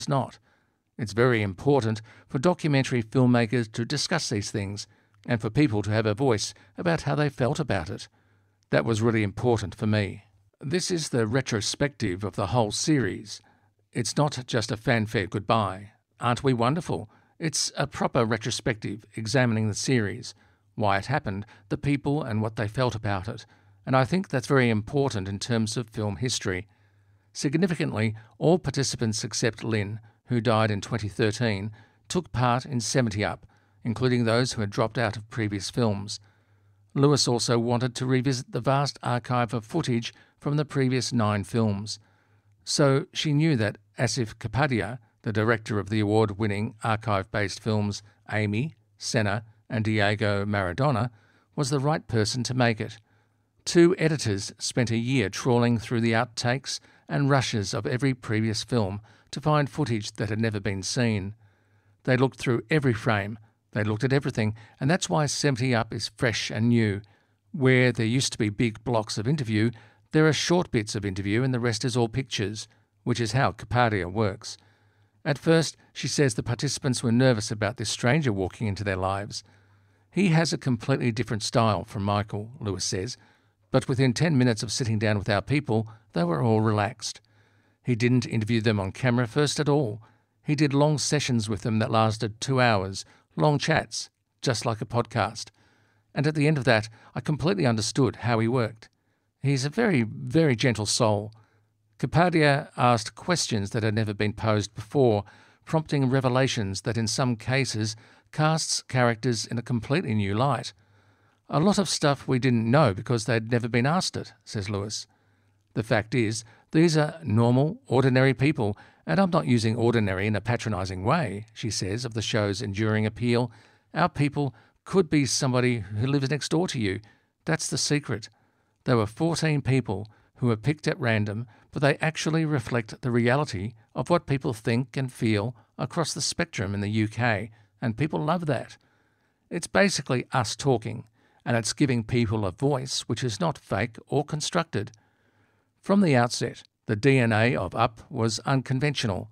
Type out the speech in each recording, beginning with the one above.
not. It's very important for documentary filmmakers to discuss these things and for people to have a voice about how they felt about it. That was really important for me. This is the retrospective of the whole series. It's not just a fanfare goodbye. Aren't we wonderful? It's a proper retrospective examining the series, why it happened, the people and what they felt about it. And I think that's very important in terms of film history. Significantly, all participants except Lynn, who died in 2013, took part in 70 Up, including those who had dropped out of previous films. Lewis also wanted to revisit the vast archive of footage from the previous 9 films. So she knew that Asif Kapadia, the director of the award-winning archive-based films Amy, Senna and Diego Maradona, was the right person to make it. 2 editors spent a year trawling through the outtakes and rushes of every previous film to find footage that had never been seen. They looked through every frame, they looked at everything, and that's why 70 Up is fresh and new. Where there used to be big blocks of interview, there are short bits of interview and the rest is all pictures, which is how Kapadia works. At first, she says the participants were nervous about this stranger walking into their lives. He has a completely different style from Michael, Lewis says, but within 10 minutes of sitting down with our people, they were all relaxed. He didn't interview them on camera first at all. He did long sessions with them that lasted 2 hours, long chats, just like a podcast. And at the end of that, I completely understood how he worked. He's a very, very gentle soul. Kapadia asked questions that had never been posed before, prompting revelations that in some cases casts characters in a completely new light. A lot of stuff we didn't know because they'd never been asked it, says Lewis. The fact is, these are normal, ordinary people, and I'm not using ordinary in a patronising way, she says, of the show's enduring appeal. Our people could be somebody who lives next door to you. That's the secret. There were 14 people who were picked at random, but they actually reflect the reality of what people think and feel across the spectrum in the UK, and people love that. It's basically us talking, and it's giving people a voice which is not fake or constructed. From the outset, the DNA of Up was unconventional.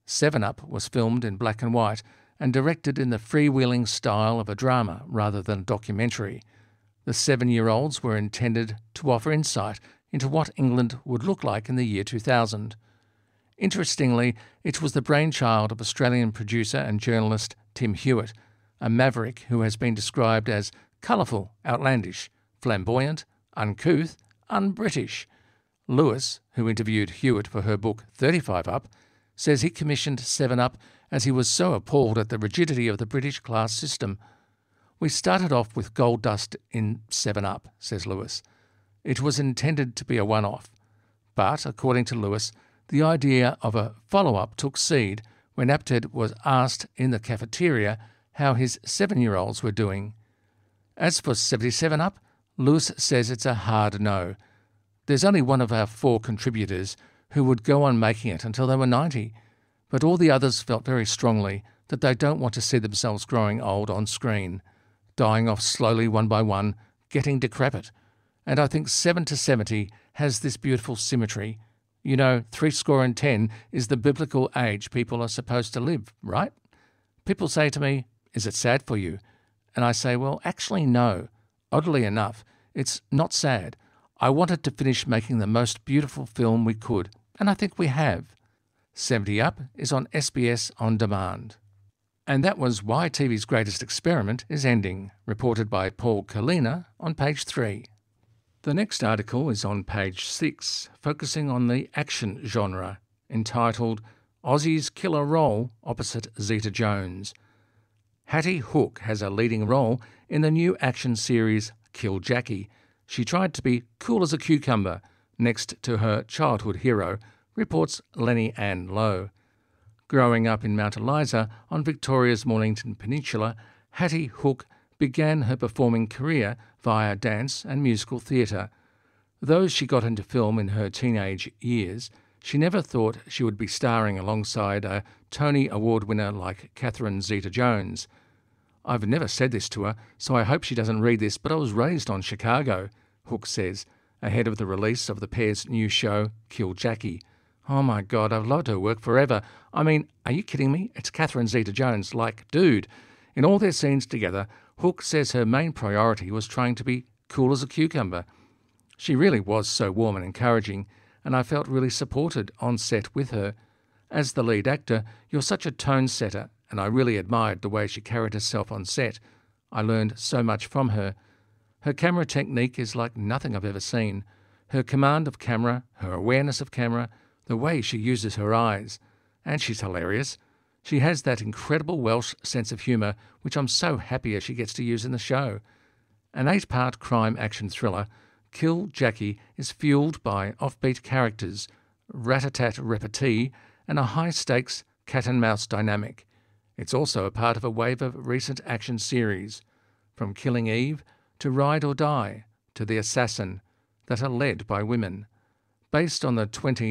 7 Up was filmed in black and white and directed in the freewheeling style of a drama rather than a documentary. The 7-year-olds were intended to offer insight into what England would look like in the year 2000. Interestingly, it was the brainchild of Australian producer and journalist Tim Hewitt, a maverick who has been described as colourful, outlandish, flamboyant, uncouth, un-British. Lewis, who interviewed Hewitt for her book 35 Up, says he commissioned 7 Up as he was so appalled at the rigidity of the British class system. We started off with gold dust in 7 Up, says Lewis. It was intended to be a one-off. But, according to Lewis, the idea of a follow-up took seed when Apted was asked in the cafeteria how his 7-year-olds were doing. As for 77 Up, Lewis says it's a hard no. There's only one of our 4 contributors who would go on making it until they were 90, but all the others felt very strongly that they don't want to see themselves growing old on screen, dying off slowly one by one, getting decrepit. And I think 7 to 70 has this beautiful symmetry. You know, 70 is the biblical age people are supposed to live, right? People say to me, "Is it sad for you?" And I say, well, actually no. Oddly enough, it's not sad. I wanted to finish making the most beautiful film we could, and I think we have. 70 Up is on SBS On Demand. And that was Why TV's Greatest Experiment is Ending, reported by Paul Kalina on page 3. The next article is on page 6, focusing on the action genre, entitled Aussie's Killer Role Opposite Zeta Jones. Hattie Hook has a leading role in the new action series Kill Jackie. She tried to be cool as a cucumber next to her childhood hero, reports Lenny Ann Lowe. Growing up in Mount Eliza on Victoria's Mornington Peninsula, Hattie Hook began her performing career via dance and musical theatre. Though she got into film in her teenage years, she never thought she would be starring alongside a Tony Award winner like Catherine Zeta-Jones. I've never said this to her, so I hope she doesn't read this, but I was raised on Chicago, Hook says, ahead of the release of the pair's new show, Kill Jackie. Oh my God, I've loved her work forever. I mean, are you kidding me? It's Catherine Zeta-Jones, like, dude. In all their scenes together, Hook says her main priority was trying to be cool as a cucumber. She really was so warm and encouraging, and I felt really supported on set with her. As the lead actor, you're such a tone setter, and I really admired the way she carried herself on set. I learned so much from her. Her camera technique is like nothing I've ever seen. Her command of camera, her awareness of camera, the way she uses her eyes. And she's hilarious. She has that incredible Welsh sense of humour, which I'm so happy she gets to use in the show. An 8-part crime action thriller, Kill Jackie is fueled by offbeat characters, rat-a-tat repartee, and a high-stakes cat-and-mouse dynamic. It's also a part of a wave of recent action series, from Killing Eve to Ride or Die to The Assassin, that are led by women. Based on the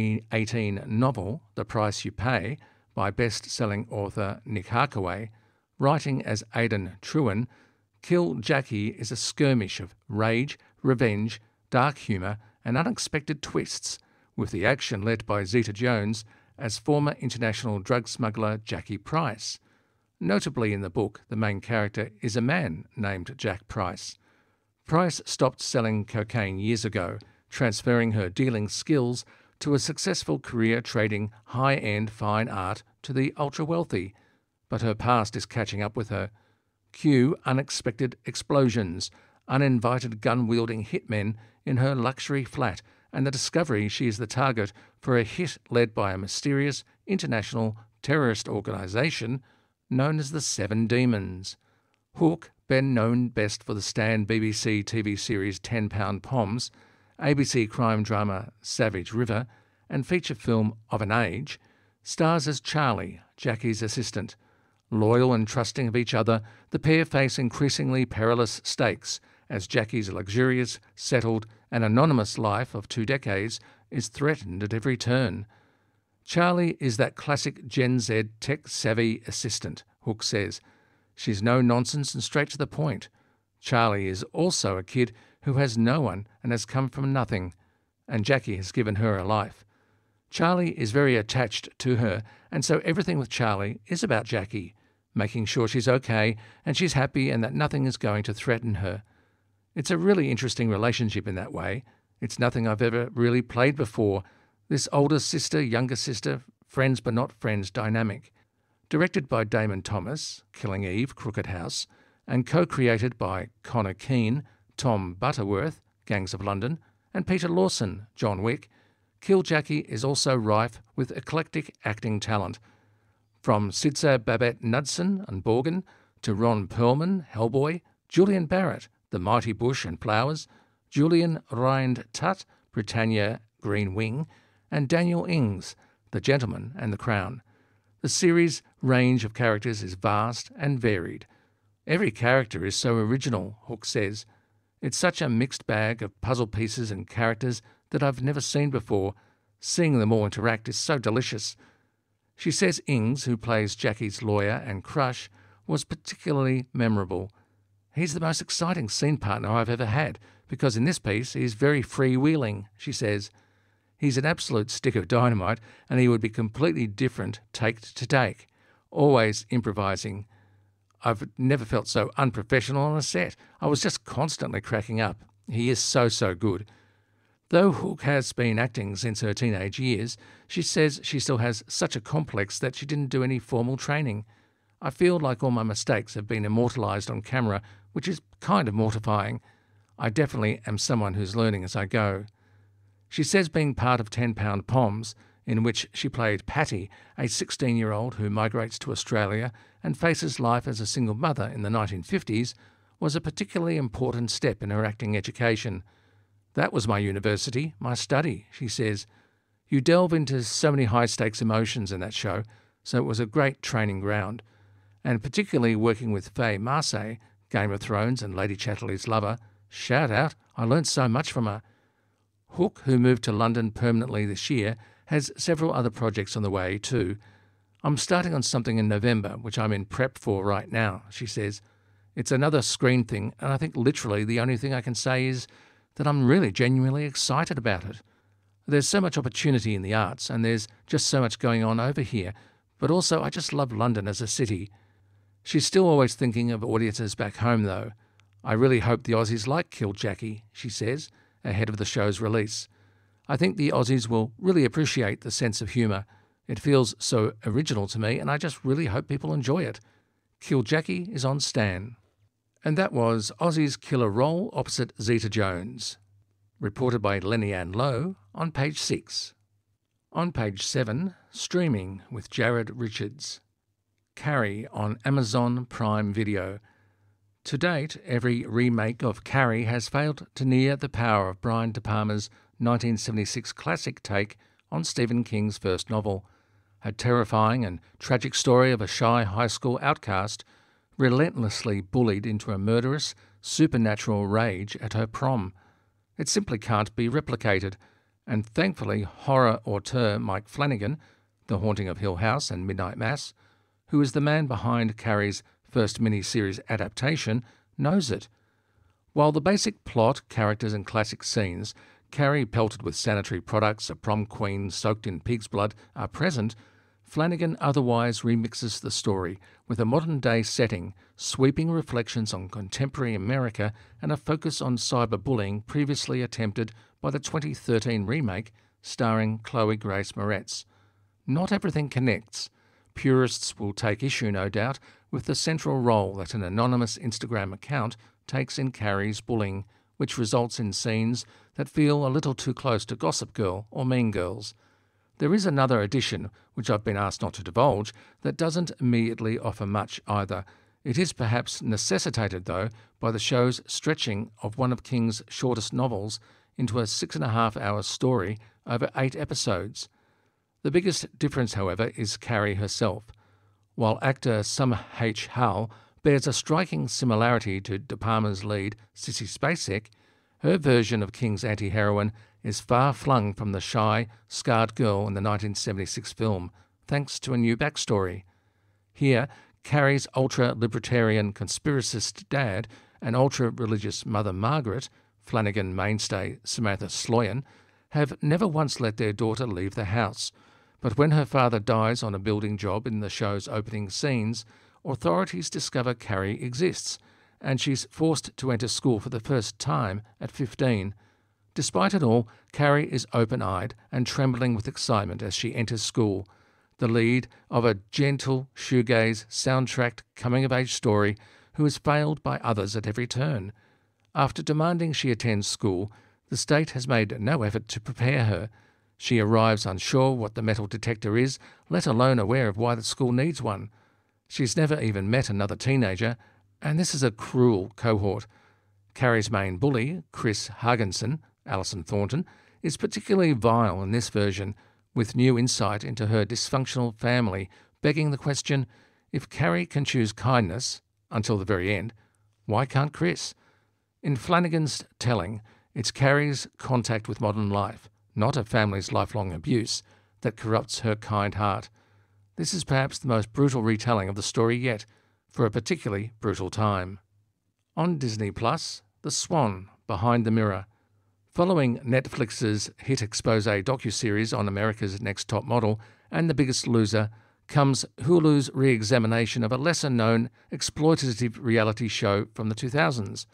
2018 novel The Price You Pay by best-selling author Nick Harkaway, writing as Aidan Trewin, Kill Jackie is a skirmish of rage, revenge, dark humour and unexpected twists, with the action led by Zeta-Jones as former international drug smuggler Jackie Price. Notably in the book, the main character is a man named Jack Price. Price stopped selling cocaine years ago, transferring her dealing skills to a successful career trading high-end fine art to the ultra-wealthy, but her past is catching up with her. Cue unexpected explosions, uninvited gun-wielding hitmen in her luxury flat, and the discovery she is the target for a hit led by a mysterious international terrorist organisation known as the Seven Demons. Hook, known best for the Stan BBC TV series 10 Poms, ABC crime drama Savage River, and feature film Of an Age, stars as Charlie, Jackie's assistant. Loyal and trusting of each other, the pair face increasingly perilous stakes as Jackie's luxurious, settled, and anonymous life of 2 decades is threatened at every turn. Charlie is that classic Gen Z tech-savvy assistant, Hook says. She's no nonsense and straight to the point. Charlie is also a kid who has no one and has come from nothing, and Jackie has given her a life. Charlie is very attached to her, and so everything with Charlie is about Jackie, making sure she's okay and she's happy and that nothing is going to threaten her. It's a really interesting relationship in that way. It's nothing I've ever really played before, this older sister, younger sister, friends but not friends dynamic. Directed by Damon Thomas, Killing Eve, Crooked House, and co-created by Connor Keane, Tom Butterworth, Gangs of London, and Peter Lawson, John Wick, Kill Jackie is also rife with eclectic acting talent. From Sidsa Babette Knudsen and Borgen to Ron Perlman, Hellboy, Julian Barrett, The Mighty Bush and Flowers, Julian Rind Tutt, Britannia Green Wing, and Daniel Ings, The Gentleman and the Crown. The series' range of characters is vast and varied. Every character is so original, Hook says. It's such a mixed bag of puzzle pieces and characters that I've never seen before. Seeing them all interact is so delicious. She says Ings, who plays Jackie's lawyer and crush, was particularly memorable. He's the most exciting scene partner I've ever had, because in this piece he's very freewheeling, she says. He's an absolute stick of dynamite, and he would be completely different take to take, always improvising. I've never felt so unprofessional on a set. I was just constantly cracking up. He is so good. Though Hook has been acting since her teenage years, she says she still has such a complex that she didn't do any formal training. I feel like all my mistakes have been immortalised on camera, which is kind of mortifying. I definitely am someone who's learning as I go. She says being part of 10 Poms, in which she played Patty, a 16-year-old who migrates to Australia and faces life as a single mother in the 1950s, was a particularly important step in her acting education. That was my university, my study, she says. You delve into so many high-stakes emotions in that show, so it was a great training ground. And particularly working with Faye Marsay, Game of Thrones and Lady Chatterley's lover, shout out, I learned so much from her. Hook, who moved to London permanently this year, has several other projects on the way too. I'm starting on something in November, which I'm in prep for right now, she says. It's another screen thing, and I think literally the only thing I can say is that I'm really genuinely excited about it. There's so much opportunity in the arts, and there's just so much going on over here, but also I just love London as a city. She's still always thinking of audiences back home, though. I really hope the Aussies like Kill Jackie, she says, ahead of the show's release. I think the Aussies will really appreciate the sense of humour. It feels so original to me, and I just really hope people enjoy it. Kill Jackie is on Stan. And that was Aussie's killer role opposite Zeta Jones. Reported by Lenny Ann Lowe on page 6. On page 7, streaming with Jared Richards. Carrie on Amazon Prime Video. To date, every remake of Carrie has failed to near the power of Brian De Palma's 1976 classic take on Stephen King's first novel, a terrifying and tragic story of a shy high school outcast relentlessly bullied into a murderous, supernatural rage at her prom. It simply can't be replicated, and thankfully horror auteur Mike Flanagan, The Haunting of Hill House and Midnight Mass, who is the man behind Carrie's first mini-series adaptation, knows it. While the basic plot, characters and classic scenes, Carrie pelted with sanitary products, a prom queen soaked in pig's blood, are present, Flanagan otherwise remixes the story with a modern-day setting, sweeping reflections on contemporary America and a focus on cyberbullying previously attempted by the 2013 remake starring Chloe Grace Moretz. Not everything connects. Purists will take issue, no doubt, with the central role that an anonymous Instagram account takes in Carrie's bullying, which results in scenes that feel a little too close to Gossip Girl or Mean Girls. There is another addition, which I've been asked not to divulge, that doesn't immediately offer much either. It is perhaps necessitated, though, by the show's stretching of one of King's shortest novels into a 6.5-hour story over 8 episodes. The biggest difference, however, is Carrie herself. While actor Summer H. Howell bears a striking similarity to De Palma's lead, Sissy Spacek, her version of King's anti-heroine is far flung from the shy, scarred girl in the 1976 film, thanks to a new backstory. Here, Carrie's ultra-libertarian conspiracist dad and ultra-religious mother Margaret, Flanagan mainstay Samantha Sloyan, have never once let their daughter leave the house. But when her father dies on a building job in the show's opening scenes, authorities discover Carrie exists, and she's forced to enter school for the first time at 15. Despite it all, Carrie is open-eyed and trembling with excitement as she enters school, the lead of a gentle, shoegaze, soundtracked coming-of-age story who is failed by others at every turn. After demanding she attend school, the state has made no effort to prepare her. She arrives unsure what the metal detector is, let alone aware of why the school needs one. She's never even met another teenager, and this is a cruel cohort. Carrie's main bully, Chris Hagenson, Alison Thornton, is particularly vile in this version, with new insight into her dysfunctional family, begging the question, if Carrie can choose kindness, until the very end, why can't Chris? In Flanagan's telling, it's Carrie's contact with modern life, not her family's lifelong abuse, that corrupts her kind heart. This is perhaps the most brutal retelling of the story yet, for a particularly brutal time. On Disney+, The Swan, Behind the Mirror. Following Netflix's hit expose docuseries on America's Next Top Model and The Biggest Loser, comes Hulu's re-examination of a lesser-known exploitative reality show from the 2000s.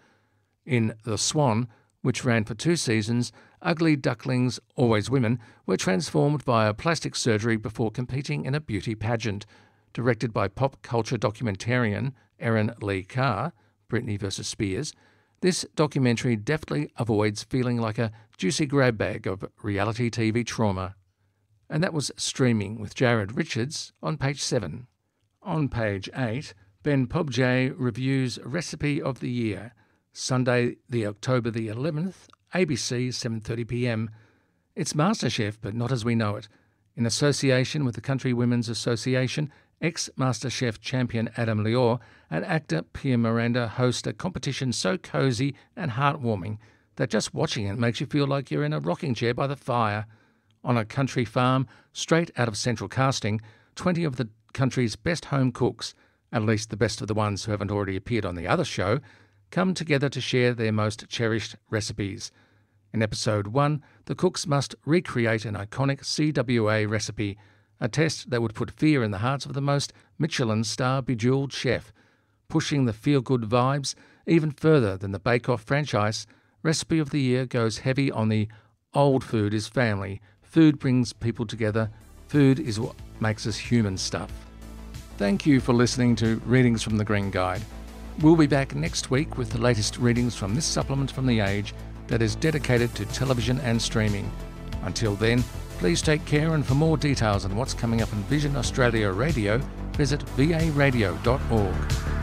In The Swan, which ran for 2 seasons, ugly ducklings, always women, were transformed via plastic surgery before competing in a beauty pageant. Directed by pop culture documentarian Erin Lee Carr, Britney vs. Spears, this documentary deftly avoids feeling like a juicy grab bag of reality TV trauma. And that was Streaming with Jared Richards on page 7. On page 8, Ben Pobjay reviews Recipe of the Year, Sunday, the October the 11th, ABC, 7:30 p.m. It's MasterChef, but not as we know it. In association with the Country Women's Association, ex-MasterChef champion Adam Lior and actor Pierre Miranda host a competition so cosy and heartwarming that just watching it makes you feel like you're in a rocking chair by the fire. On a country farm, straight out of Central Casting, 20 of the country's best home cooks, at least the best of the ones who haven't already appeared on the other show, come together to share their most cherished recipes. In episode 1, the cooks must recreate an iconic CWA recipe, a test that would put fear in the hearts of the most Michelin star-bejeweled chef. Pushing the feel-good vibes even further than the Bake Off franchise, Recipe of the Year goes heavy on the old food is family, food brings people together, food is what makes us human stuff. Thank you for listening to Readings from the Green Guide. We'll be back next week with the latest readings from this supplement from The Age that is dedicated to television and streaming. Until then, please take care, and for more details on what's coming up in Vision Australia Radio, visit varadio.org.